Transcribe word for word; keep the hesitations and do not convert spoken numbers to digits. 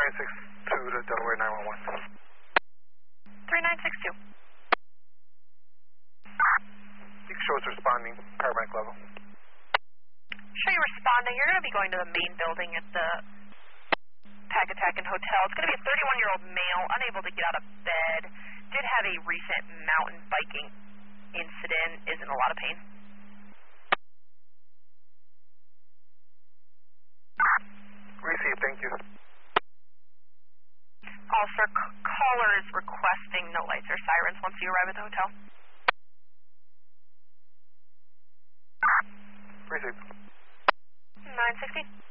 nine six two to Delaware nine one one. three nine six two. You can show us responding, paramedic level. Show you responding. You're going to be going to the main building at the Pagatacan Hotel. It's going to be a thirty-one-year-old male, unable to get out of bed. Did have a recent mountain biking incident. Is in a lot of pain. Receive, thank you. Also, caller is requesting no lights or sirens once you arrive at the hotel. Receive. nine sixty.